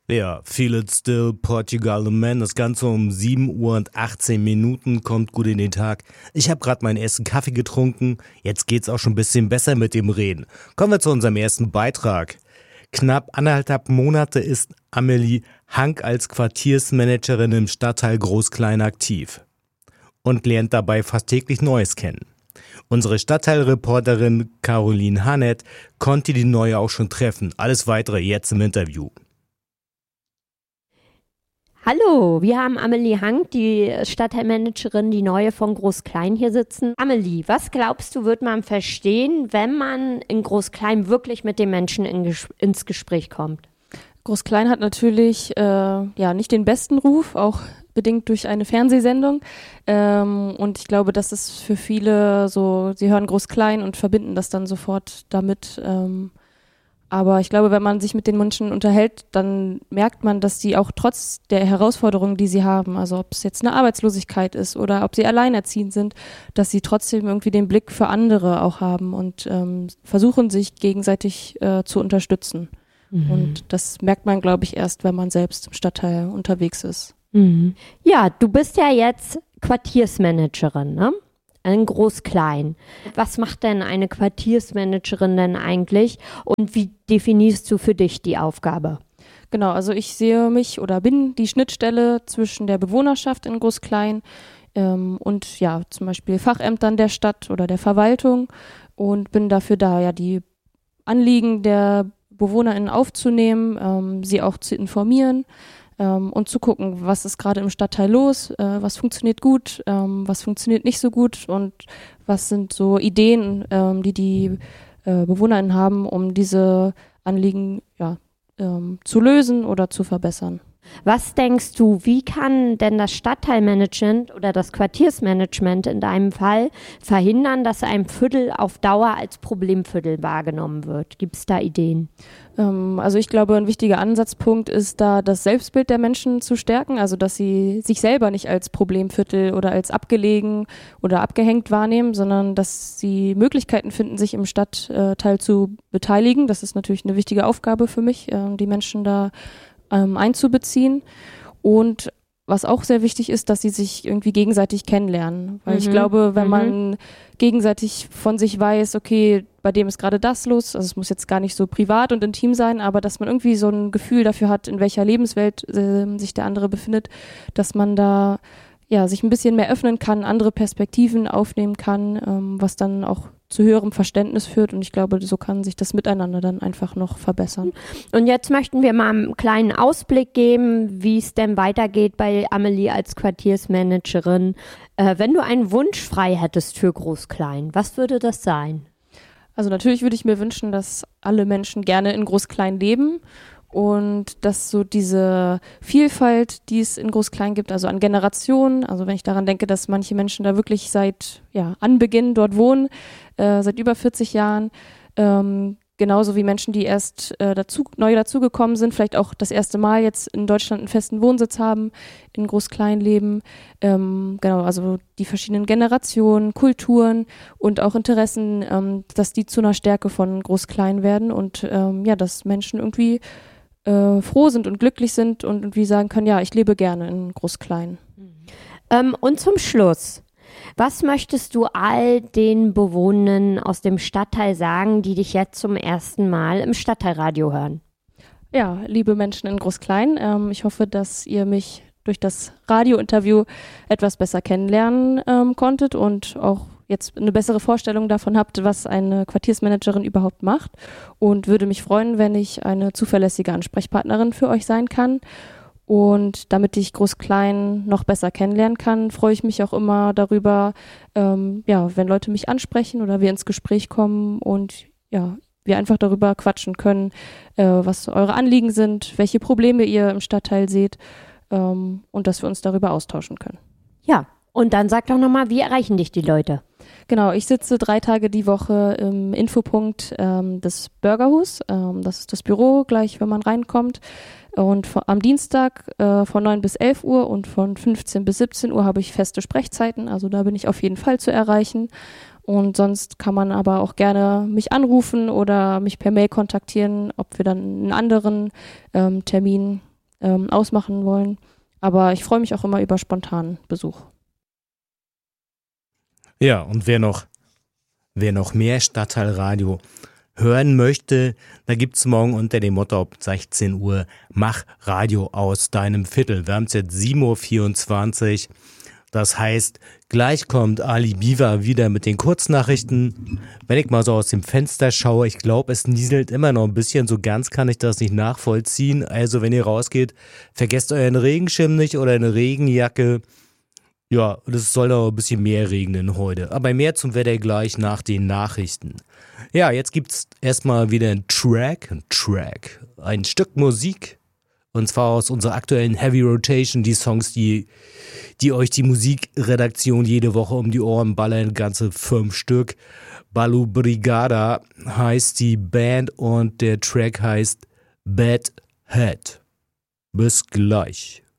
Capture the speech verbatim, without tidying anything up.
Ja, Feel It Still, Portugal the Man, das Ganze um sieben Uhr und achtzehn Minuten, kommt gut in den Tag. Ich habe gerade meinen ersten Kaffee getrunken, jetzt geht's auch schon ein bisschen besser mit dem Reden. Kommen wir zu unserem ersten Beitrag. Knapp anderthalb Monate ist Amelie Hank als Quartiersmanagerin im Stadtteil Groß-Klein aktiv und lernt dabei fast täglich Neues kennen. Unsere Stadtteilreporterin Caroline Hannett konnte die Neue auch schon treffen. Alles Weitere jetzt im Interview. Hallo, wir haben Amelie Hank, die Stadtteilmanagerin, die Neue von Groß-Klein hier sitzen. Amelie, was glaubst du, wird man verstehen, wenn man in Groß-Klein wirklich mit den Menschen in Ges- ins Gespräch kommt? Groß-Klein hat natürlich äh, ja nicht den besten Ruf, auch bedingt durch eine Fernsehsendung. Ähm, und ich glaube, das ist für viele so, sie hören Groß-Klein und verbinden das dann sofort damit. Ähm, aber ich glaube, wenn man sich mit den Menschen unterhält, dann merkt man, dass die auch trotz der Herausforderungen, die sie haben, also ob es jetzt eine Arbeitslosigkeit ist oder ob sie alleinerziehend sind, dass sie trotzdem irgendwie den Blick für andere auch haben und ähm, versuchen, sich gegenseitig äh, zu unterstützen. Mhm. Und das merkt man, glaube ich, erst, wenn man selbst im Stadtteil unterwegs ist. Mhm. Ja, du bist ja jetzt Quartiersmanagerin, ne? In Groß-Klein. Was macht denn eine Quartiersmanagerin denn eigentlich und wie definierst du für dich die Aufgabe? Genau, also ich sehe mich oder bin die Schnittstelle zwischen der Bewohnerschaft in Groß-Klein ähm, und ja, zum Beispiel Fachämtern der Stadt oder der Verwaltung und bin dafür da, ja, die Anliegen der BewohnerInnen aufzunehmen, ähm, sie auch zu informieren, Ähm, und zu gucken, was ist gerade im Stadtteil los, äh, was funktioniert gut, ähm, was funktioniert nicht so gut und was sind so Ideen, ähm, die die äh, BewohnerInnen haben, um diese Anliegen ja, ähm, zu lösen oder zu verbessern. Was denkst du, wie kann denn das Stadtteilmanagement oder das Quartiersmanagement in deinem Fall verhindern, dass ein Viertel auf Dauer als Problemviertel wahrgenommen wird? Gibt es da Ideen? Ähm, also ich glaube, ein wichtiger Ansatzpunkt ist da, das Selbstbild der Menschen zu stärken, also dass sie sich selber nicht als Problemviertel oder als abgelegen oder abgehängt wahrnehmen, sondern dass sie Möglichkeiten finden, sich im Stadtteil zu beteiligen. Das ist natürlich eine wichtige Aufgabe für mich, äh, die Menschen da ähm, einzubeziehen. Und was auch sehr wichtig ist, dass sie sich irgendwie gegenseitig kennenlernen. Weil mhm. ich glaube, wenn mhm. man gegenseitig von sich weiß, okay, bei dem ist gerade das los, also es muss jetzt gar nicht so privat und intim sein, aber dass man irgendwie so ein Gefühl dafür hat, in welcher Lebenswelt äh, sich der andere befindet, dass man da ja sich ein bisschen mehr öffnen kann, andere Perspektiven aufnehmen kann, ähm, was dann auch zu höherem Verständnis führt und ich glaube, so kann sich das Miteinander dann einfach noch verbessern. Und jetzt möchten wir mal einen kleinen Ausblick geben, wie es denn weitergeht bei Amelie als Quartiersmanagerin. Äh, wenn du einen Wunsch frei hättest für Groß-Klein, was würde das sein? Also natürlich würde ich mir wünschen, dass alle Menschen gerne in Groß-Klein leben und dass so diese Vielfalt, die es in Groß-Klein gibt, also an Generationen, also wenn ich daran denke, dass manche Menschen da wirklich seit ja, Anbeginn dort wohnen, äh, seit über vierzig Jahren, ähm, genauso wie Menschen, die erst äh, dazu, neu dazugekommen sind, vielleicht auch das erste Mal jetzt in Deutschland einen festen Wohnsitz haben, in Groß-Klein leben. Ähm, genau, also die verschiedenen Generationen, Kulturen und auch Interessen, ähm, dass die zu einer Stärke von Groß-Klein werden und ähm, ja, dass Menschen irgendwie äh, froh sind und glücklich sind und irgendwie sagen können, ja, ich lebe gerne in Groß-Klein. Ähm, und zum Schluss, was möchtest du all den Bewohnern aus dem Stadtteil sagen, die dich jetzt zum ersten Mal im Stadtteilradio hören? Ja, liebe Menschen in Groß-Klein, ähm, ich hoffe, dass ihr mich durch das Radiointerview etwas besser kennenlernen ähm, konntet und auch jetzt eine bessere Vorstellung davon habt, was eine Quartiersmanagerin überhaupt macht und würde mich freuen, wenn ich eine zuverlässige Ansprechpartnerin für euch sein kann. Und damit ich Groß-Klein noch besser kennenlernen kann, freue ich mich auch immer darüber, ähm, ja, wenn Leute mich ansprechen oder wir ins Gespräch kommen und ja, wir einfach darüber quatschen können, äh, was eure Anliegen sind, welche Probleme ihr im Stadtteil seht ähm, und dass wir uns darüber austauschen können. Ja, und dann sag doch nochmal, wie erreichen dich die Leute? Genau, ich sitze drei Tage die Woche im Infopunkt ähm, des Bürgerhus. Ähm, das ist das Büro, gleich wenn man reinkommt. Und von, am Dienstag äh, von neun bis elf Uhr und von fünfzehn bis siebzehn Uhr habe ich feste Sprechzeiten. Also da bin ich auf jeden Fall zu erreichen. Und sonst kann man aber auch gerne mich anrufen oder mich per Mail kontaktieren, ob wir dann einen anderen ähm, Termin ähm, ausmachen wollen. Aber ich freue mich auch immer über spontanen Besuch. Ja, und wer noch, wer noch mehr Stadtteilradio hören möchte, da gibt's morgen unter dem Motto ab sechzehn Uhr Mach Radio aus deinem Viertel. Wir haben es jetzt sieben Uhr vierundzwanzig. Das heißt, gleich kommt Ali Biwa wieder mit den Kurznachrichten. Wenn ich mal so aus dem Fenster schaue, ich glaube, es nieselt immer noch ein bisschen. So ganz kann ich das nicht nachvollziehen. Also wenn ihr rausgeht, vergesst euren Regenschirm nicht oder eine Regenjacke. Ja, und es soll noch ein bisschen mehr regnen heute. Aber mehr zum Wetter gleich nach den Nachrichten. Ja, jetzt gibt's erstmal wieder einen Track, ein Track, ein Stück Musik. Und zwar aus unserer aktuellen Heavy Rotation, die Songs, die, die euch die Musikredaktion jede Woche um die Ohren ballern, ganze fünf Stück. Balu Brigada heißt die Band und der Track heißt Bad Head. Bis gleich.